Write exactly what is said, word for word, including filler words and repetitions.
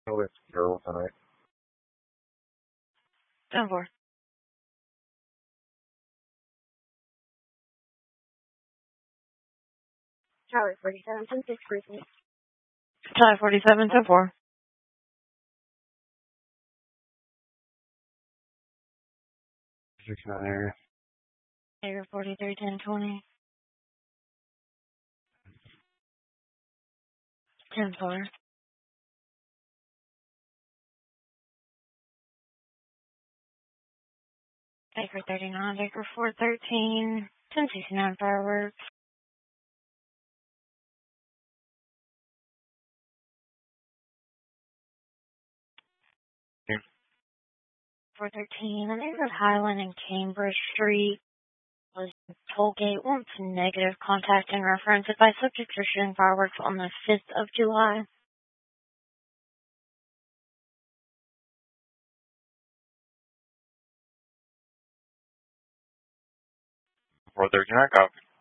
With girl tonight. ten four. Charlie forty-seven, ten six, precinct. Charlie forty-seven, ten four. six nine area. Area forty-three, ten twenty. ten four. Acre thirty-nine, Acre four thirteen, ten sixty-nine fireworks. Yeah. four thirteen, the neighborhood Highland and Cambridge Street was tollgate wants negative contact in reference if by subjects are shooting fireworks on the fifth of July. four thirteen, I copy.